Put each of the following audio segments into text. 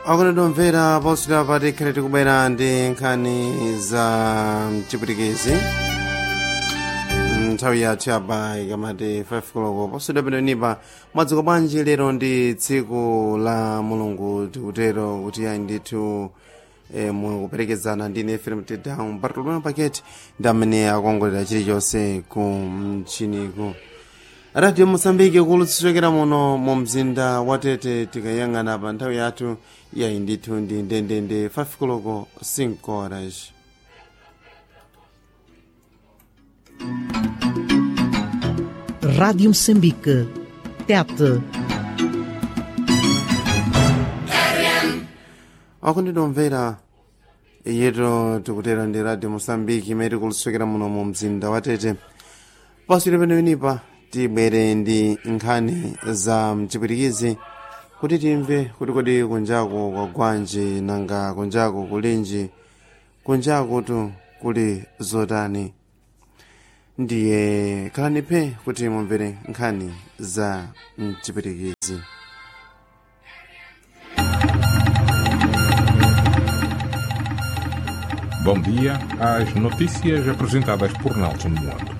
Agora domvera posula patikhala tikubwera ndi nkhani za chipwitikizi nthawi yathu yapa ikamati 5 koloko posula penonipa mwadziko bwanji. lero ndi tsiku la mulungu tikutero kuti ayi ndithu mukuperekezana ndi nefere mtedown Bartolomeo Paketi ndi amene akongolera chilichonse ku mchiniku. Radio Mosambiki kulutsishokera muno mu mzinda wa Tete tikayang'ana pa nthawi yathu yayi ndithu ndi ndendende 5 koloko 5 horas. Rádio Moçambique, Tete. Akundidomvera yeto tikutera ndi Radio Mosambiki imene kulutsishokera muno mu mzinda wa Tete. Pasule penonipa tibwere ndi nkhani za mchipwitikizi kuti timve kuti kodi kunjako kwa gwanji nanga kunjako kulinji kunjako tu kuli zotani. Ndiye khalani phe kuti mumvere nkhani za mchipwitikizi. Bom dia. As notícias apresentadas por Nelson Moando.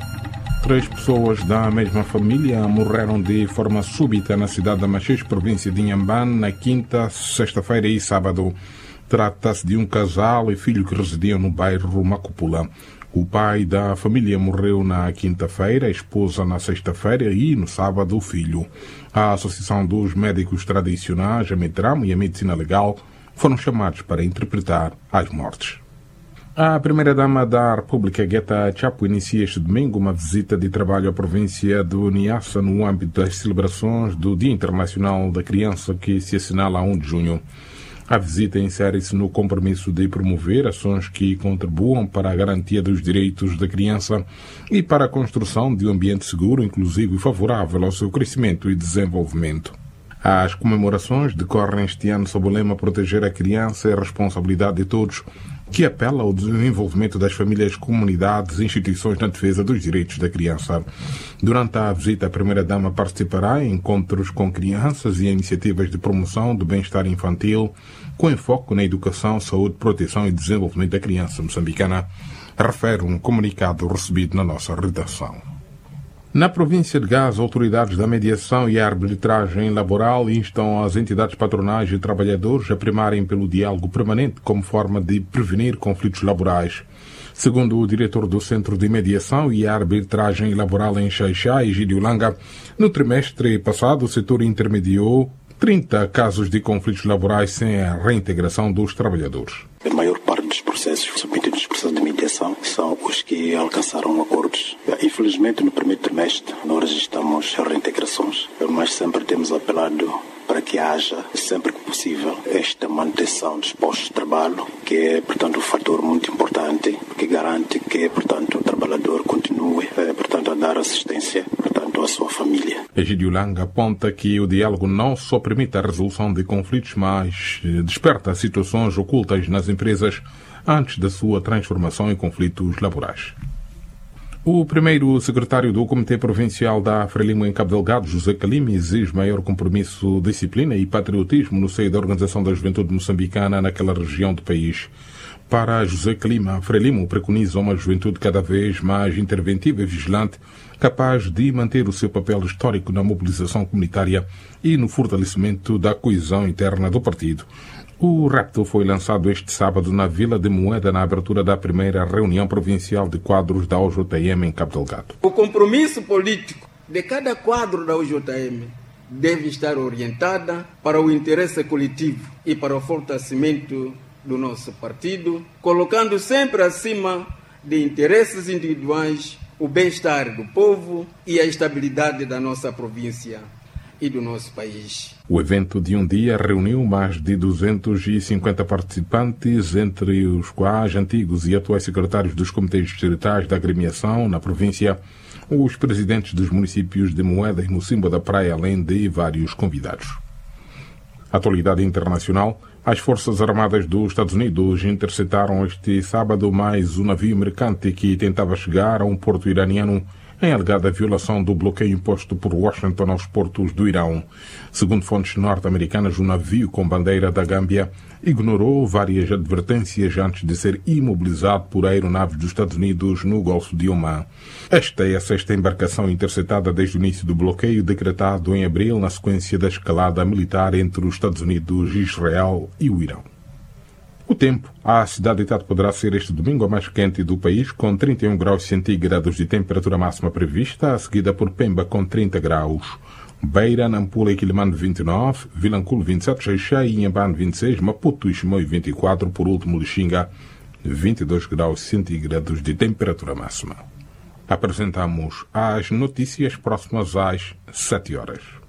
3 pessoas da mesma família morreram de forma súbita na cidade de Machis, província de Inhambane, na quinta, sexta-feira e sábado. Trata-se de um casal e filho que residiam no bairro Macupula. O pai da família morreu na quinta-feira, a esposa na sexta-feira e no sábado o filho. A Associação dos Médicos Tradicionais, a Metramo e a Medicina Legal foram chamados para interpretar as mortes. A primeira-dama da República, Gueta Chapo, inicia este domingo uma visita de trabalho à província do Niassa no âmbito das celebrações do Dia Internacional da Criança, que se assinala a 1 de junho. A visita insere-se no compromisso de promover ações que contribuam para a garantia dos direitos da criança e para a construção de um ambiente seguro, inclusivo e favorável ao seu crescimento e desenvolvimento. As comemorações decorrem este ano sob o lema Proteger a Criança é a responsabilidade de todos, que apela ao desenvolvimento das famílias, comunidades e instituições na defesa dos direitos da criança. Durante a visita, a primeira-dama participará em encontros com crianças e iniciativas de promoção do bem-estar infantil, com enfoque na educação, saúde, proteção e desenvolvimento da criança moçambicana, refere um comunicado recebido na nossa redação. Na província de Gaza, autoridades da mediação e arbitragem laboral instam as entidades patronais e trabalhadores a primarem pelo diálogo permanente como forma de prevenir conflitos laborais. Segundo o diretor do Centro de Mediação e Arbitragem Laboral em Xaixá, Egídio Langa, no trimestre passado o setor intermediou 30 casos de conflitos laborais sem a reintegração dos trabalhadores. A maior parte dos processos submetidos aos processos de mediação são os que alcançaram acordos. Infelizmente, no primeiro trimestre, não registramos reintegrações, mas sempre temos apelado para que haja, sempre que possível, esta manutenção dos postos de trabalho, que é, portanto, um fator muito importante, que garante que, portanto, o trabalhador continue, portanto, a dar assistência, portanto, à sua família. Egídio Langa aponta que o diálogo não só permite a resolução de conflitos, mas desperta situações ocultas nas empresas antes da sua transformação em conflitos laborais. O primeiro secretário do Comitê Provincial da Frelimo em Cabo Delgado, José Calime, exige maior compromisso, disciplina e patriotismo no seio da Organização da Juventude Moçambicana naquela região do país. Para José Calime, a Frelimo preconiza uma juventude cada vez mais interventiva e vigilante, capaz de manter o seu papel histórico na mobilização comunitária e no fortalecimento da coesão interna do partido. O repto foi lançado este sábado na Vila de Moeda, na abertura da primeira reunião provincial de quadros da OJM em Cabo Delgado. O compromisso político de cada quadro da OJM deve estar orientada para o interesse coletivo e para o fortalecimento do nosso partido, colocando sempre acima de interesses individuais o bem-estar do povo e a estabilidade da nossa província e do nosso país. O evento de um dia reuniu mais de 250 participantes, entre os quais antigos e atuais secretários dos comitês distritais da agremiação na província, os presidentes dos municípios de Moeda e Mocimboa da Praia, além de vários convidados. Atualidade internacional. As Forças Armadas dos Estados Unidos interceptaram este sábado mais um navio mercante que tentava chegar a um porto iraniano em alegada violação do bloqueio imposto por Washington aos portos do Irão. Segundo fontes norte-americanas, o navio com bandeira da Gâmbia ignorou várias advertências antes de ser imobilizado por aeronaves dos Estados Unidos no Golfo de Omã. Esta é a sexta embarcação interceptada desde o início do bloqueio decretado em abril na sequência da escalada militar entre os Estados Unidos, Israel e o Irão. O tempo. A cidade de Tete poderá ser este domingo a mais quente do país, com 31 graus centígrados de temperatura máxima prevista, seguida por Pemba com 30 graus. Beira, Nampula e Quilimane 29, Vilanculo 27, Xaixai e Inhambane 26, Maputo e Chimoio 24, por último Lixinga 22 graus centígrados de temperatura máxima. Apresentamos as notícias próximas às 7 horas.